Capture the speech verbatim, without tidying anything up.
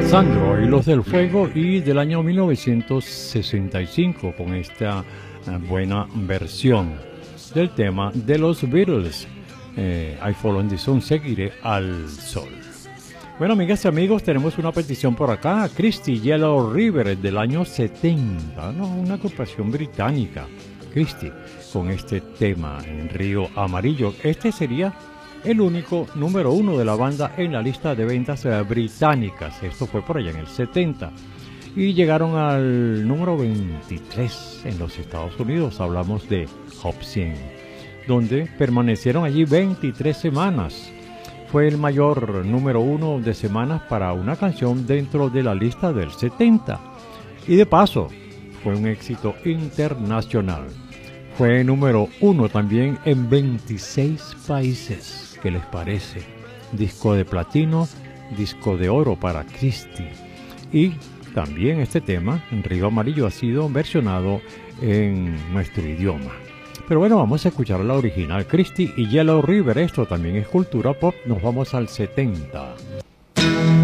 Sandro y los del Fuego, y del año mil novecientos sesenta y cinco con esta uh, buena versión del tema de los Beatles, eh, I Follow the Sun, Seguiré al Sol. Bueno, amigas y amigos, tenemos una petición por acá. Christy Yellow River del año setenta, ¿no? Una agrupación británica, Christy, con este tema en Río Amarillo. Este sería el único número uno de la banda en la lista de ventas eh, británicas. Esto fue por allá en el setenta. Y llegaron al número veintitrés en los Estados Unidos. Hablamos de Hot cien, donde permanecieron allí veintitrés semanas. Fue el mayor número uno de semanas para una canción dentro de la lista del setenta. Y de paso, fue un éxito internacional. Fue número uno también en veintiséis países. ¿Qué les parece? Disco de platino, disco de oro para Christy. Y también este tema, en Río Amarillo, ha sido versionado en nuestro idioma. Pero bueno, vamos a escuchar la original, Christy y Yellow River. Esto también es cultura pop. Nos vamos al setenta.